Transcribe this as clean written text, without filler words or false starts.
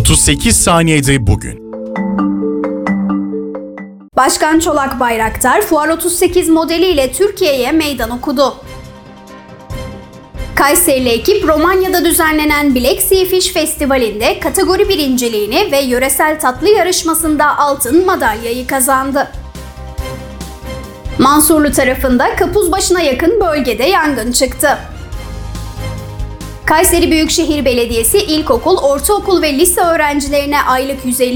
38 saniyede bugün. Başkan Çolak Bayraktar, Fuar 38 modeliyle Türkiye'ye meydan okudu. Kayserili ekip, Romanya'da düzenlenen Black Sea Fish Festivali'nde kategori birinciliğini ve yöresel tatlı yarışmasında altın madalyayı kazandı. Mansurlu tarafında Kapuzbaşı'na yakın bölgede yangın çıktı. Kayseri Büyükşehir Belediyesi ilkokul, ortaokul ve lise öğrencilerine aylık 150